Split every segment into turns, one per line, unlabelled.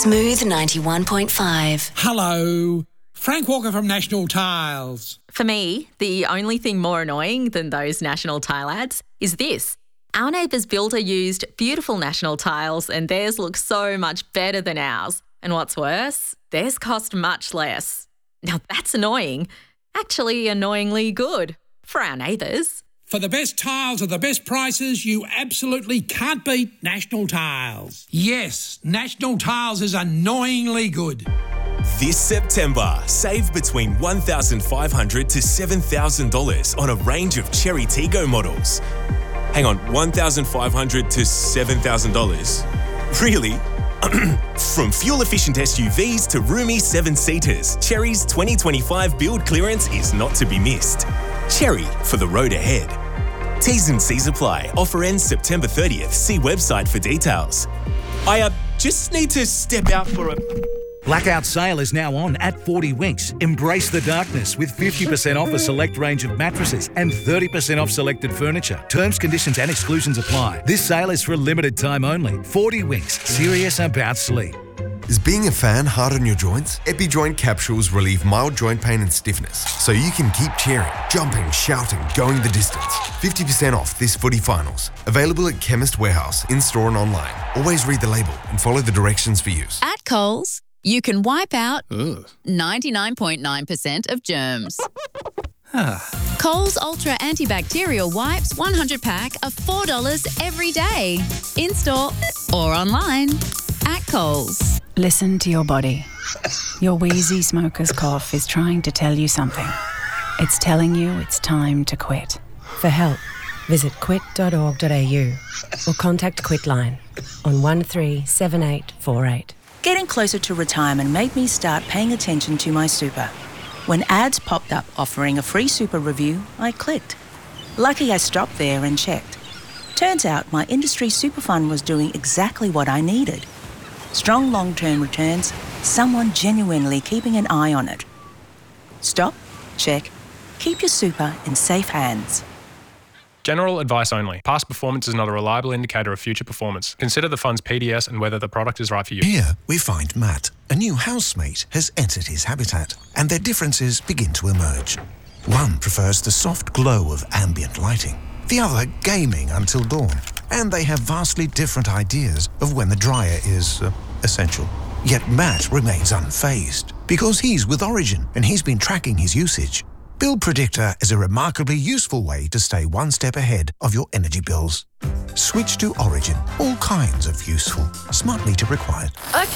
Smooth 91.5.
Hello. Frank Walker from National Tiles.
For me, the only thing more annoying than those National Tile ads is this. Our neighbour's builder used beautiful National Tiles and theirs looks so much better than ours. And what's worse, theirs cost much less. Now that's annoying. Actually annoyingly good for our neighbours.
For the best tiles at the best prices, you absolutely can't beat National Tiles. Yes, National Tiles is annoyingly good.
This September, save between $1,500 to $7,000 on a range of Cherry Tiggo models. Hang on, $1,500 to $7,000? Really? From fuel-efficient SUVs to roomy seven-seaters, Cherry's 2025 build clearance is not to be missed. Cherry for the road ahead. T's and C's apply. Offer ends September 30th. See website for details. I just need to step out for a...
Blackout sale is now on at 40 Winks. Embrace the darkness with 50% off a select range of mattresses and 30% off selected furniture. Terms, conditions and exclusions apply. This sale is for a limited time only. 40 Winks. Serious about sleep.
Is being a fan hard on your joints? EpiJoint capsules relieve mild joint pain and stiffness, so you can keep cheering, jumping, shouting, going the distance. 50% off this footy finals. Available at Chemist Warehouse, in-store and online. Always read the label and follow the directions for use.
At Coles, you can wipe out 99.9% of germs. Coles Ultra Antibacterial Wipes 100 pack are $4 every day. In-store or online at Coles.
Listen to your body. Your wheezy smoker's cough is trying to tell you something. It's telling you it's time to quit.
For help, visit quit.org.au or contact Quitline on 137848.
Getting closer to retirement made me start paying attention to my super. When ads popped up offering a free super review, I clicked. Lucky I stopped there and checked. Turns out my industry super fund was doing exactly what I needed. Strong long-term returns, someone genuinely keeping an eye on it. Stop, check, keep your super in safe hands.
General advice only. Past performance is not a reliable indicator of future performance. Consider the fund's PDS and whether the product is right for you.
Here we find Matt. A new housemate has entered his habitat, and their differences begin to emerge. One prefers the soft glow of ambient lighting, the other gaming until dawn. And they have vastly different ideas of when the dryer is essential. Yet Matt remains unfazed because he's with Origin and he's been tracking his usage. Bill Predictor is a remarkably useful way to stay one step ahead of your energy bills. Switch to Origin. All kinds of useful. Smart meter required.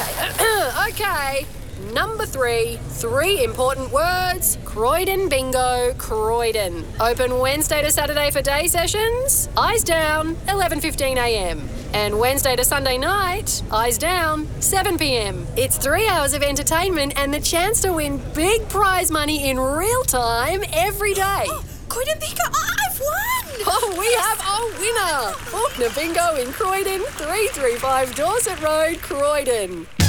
Okay. Number 3, 3 important words. Croydon Bingo, Croydon. Open Wednesday to Saturday for day sessions. Eyes down, 11:15am. And Wednesday to Sunday night, eyes down, 7pm. It's 3 hours of entertainment and the chance to win big prize money in real time every day.
Oh, Croydon Bingo, I've won!
Oh, we have a winner! Faulkner Bingo in Croydon, 335 Dorset Road, Croydon.